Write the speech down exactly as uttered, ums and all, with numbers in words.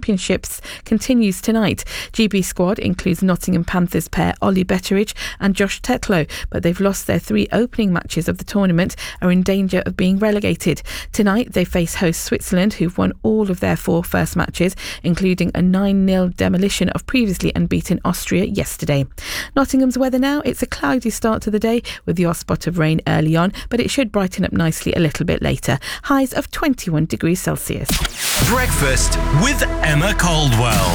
Championships continues tonight. G B squad includes Nottingham Panthers pair Ollie Betteridge and Josh Tetlow, but they've lost their three opening matches of the tournament, are in danger of being relegated. Tonight they face host Switzerland, who've won all of their four first matches, including a nine nil demolition of previously unbeaten Austria yesterday. Nottingham's weather now, it's a cloudy start to the day with the odd spot of rain early on, but it should brighten up nicely a little bit later. Highs of twenty-one degrees Celsius. Breakfast with Emma Caldwell.